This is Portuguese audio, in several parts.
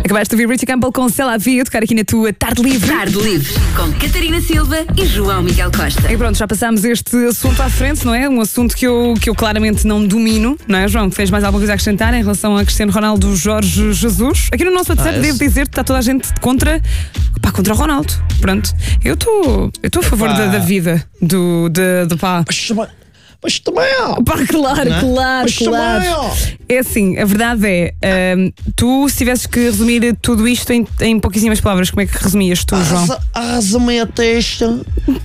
Acabaste de ouvir Richie Campbell com C'est la Vie, a tocar aqui na tua Tarde Livre. Tarde Livre, com Catarina Silva e João Miguel Costa. E pronto, já passámos este assunto à frente, não é? Um assunto que eu claramente não domino, não é, João? Tens mais alguma coisa a acrescentar em relação a Cristiano Ronaldo, Jorge Jesus? Aqui no nosso WhatsApp devo dizer que está toda a gente contra o Ronaldo. Pronto, eu estou a favor da vida do pá. Mas também Pá, claro. É assim, a verdade é, tu se tivesses que resumir tudo isto em pouquíssimas palavras, como é que resumias tu, João? Arrasa-me a testa.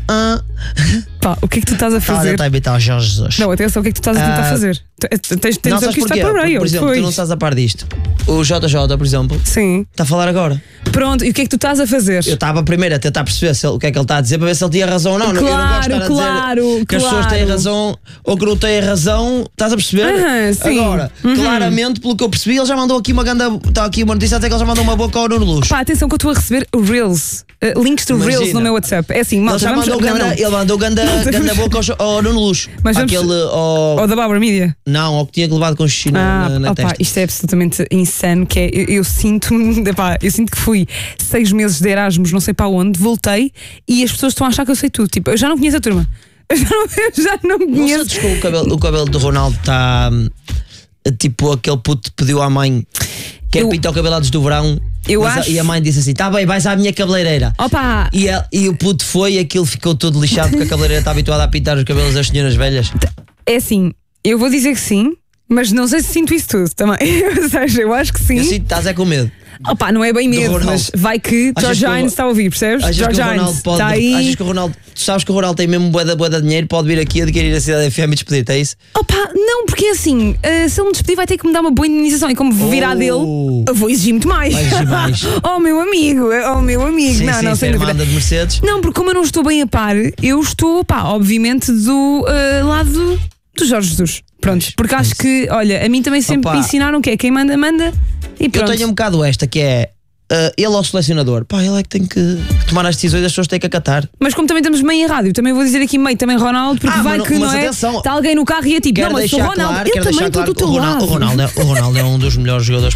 Pá, o que é que tu estás a fazer? Está a imitar o Jorge Jesus. Não, atenção, o que é que tu estás a tentar fazer? Tens Não, que sabes isto vai porquê? para o rail. Por exemplo, tu não estás a par disto. O JJ, por exemplo, Sim. está a falar agora. Pronto, e o que é que tu estás a fazer? Eu estava primeiro a tentar perceber o que é que ele está a dizer para ver se ele tinha razão ou não. Eu não gosto de estar a dizer que as pessoas têm razão ou que não têm razão. Estás a perceber? Sim. Agora, claramente, pelo que eu percebi, ele já mandou aqui uma ganda. Está aqui uma notícia até que ele já mandou uma boca ao Nuno Luz. Pá, atenção que eu estou a receber Reels, links de Imagina. Reels no meu WhatsApp. É assim, Ele malta, já vamos... mandou ganda boca ao Nuno Luz. Mas vamos... Ou da Bauer Media. Não, ao que tinha levado com xixi na testa. Isto é absolutamente insano, que é, eu sinto que fui 6 meses de Erasmus, não sei para onde, voltei e as pessoas estão a achar que eu sei tudo. Tipo, eu já não conheço a turma. Eu já não conheço. Não sei que o cabelo do Ronaldo está tipo aquele puto que pediu à mãe quer pintar o cabelo antes do verão. E a mãe disse assim: tá bem, vais à minha cabeleireira. Opa! E o puto foi e aquilo ficou todo lixado porque a cabeleireira está habituada a pintar os cabelos das senhoras velhas. É assim, eu vou dizer que sim, mas não sei se sinto isso tudo também. Ou seja, eu acho que sim. Eu sinto que estás com medo. Opa, não é bem medo, mas vai que George Hines está a ouvir, percebes? George Hines está aí. Achas que o Ronaldo, tu sabes que o Ronaldo tem mesmo bué de dinheiro, pode vir aqui adquirir a Cidade FM e despedir-te, é isso? Opa, não, porque assim, se ele me despedir vai ter que me dar uma boa indemnização e como virar dele, eu vou exigir muito mais. Vai exigir mais. Oh meu amigo. Sim, não, sem dúvida. Anda de Mercedes. Não, porque como eu não estou bem a par, eu estou, pá, obviamente do lado do Jorge Jesus. Pronto, porque acho que, olha, a mim também sempre me ensinaram que é quem manda, manda e pronto. Eu tenho um bocado esta, que é ele ao selecionador, pá, ele é que tem que tomar as decisões, as pessoas têm que acatar. Mas como também estamos meio em rádio, também vou dizer aqui meio também Ronaldo, porque vai que não é, está alguém no carro e é tipo, não, mas sou Ronaldo, eu também estou do teu lado. O Ronaldo é um dos melhores jogadores,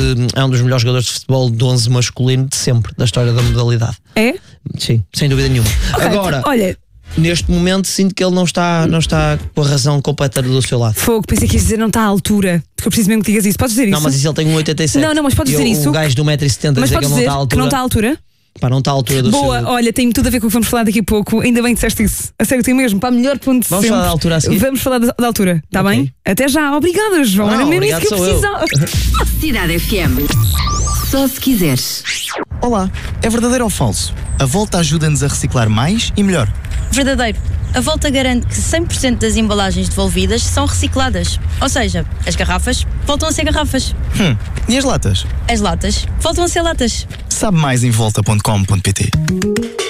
de futebol de 11 masculino de sempre, da história da modalidade. É? Sim, sem dúvida nenhuma. Okay, agora, olha, neste momento sinto que ele não está com a razão completa do seu lado. Fogo, pensei que ias dizer não está à altura. Porque eu preciso mesmo que digas isso. Podes dizer isso? Não, mas isso ele tem 1,87. Não, mas podes dizer isso. O gajo de 1,70m mas dizer que ele não está à altura. Que não está à altura? Pá, não está à altura do Boa, seu... olha, tem tudo a ver com o que vamos falar daqui a pouco. Ainda bem que disseste isso. A sério, tem mesmo. Para melhor ponto de Vamos sempre. falar da altura a seguir? Vamos falar da altura, está bem? Até já. Obrigada, João. Era mesmo isso que eu precisava. Cidade FM. Só se quiseres. Olá, é verdadeiro ou falso? A Volta ajuda-nos a reciclar mais e melhor. Verdadeiro. A Volta garante que 100% das embalagens devolvidas são recicladas. Ou seja, as garrafas voltam a ser garrafas. E as latas? As latas voltam a ser latas. Sabe mais em volta.com.pt.